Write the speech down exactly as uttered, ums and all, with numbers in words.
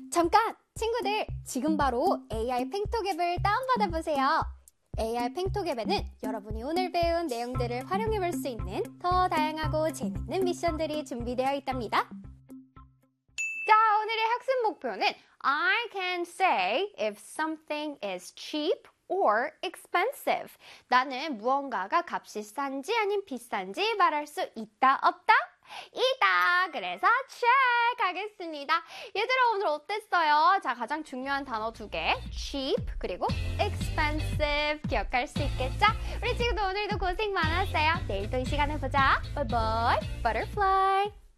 잠깐! 친구들, 지금 바로 에이아이 팽톡 앱을 다운받아 보세요. 에이아이 팽톡 앱에는 여러분이 오늘 배운 내용들을 활용해 볼 수 있는 더 다양하고 재밌는 미션들이 준비되어 있답니다. 자, 오늘의 학습 목표는 I can say if something is cheap or expensive. 나는 무언가가 값이 싼지 아닌 비싼지 말할 수 있다, 없다? 이다. 그래서 check 하겠습니다. 얘들아, 오늘 어땠어요? 자, 가장 중요한 단어 두 개, cheap 그리고 expensive 기억할 수 있겠죠? 우리 친구들 오늘도 고생 많았어요. 내일 또 이 시간에 보자. Bye bye, butterfly.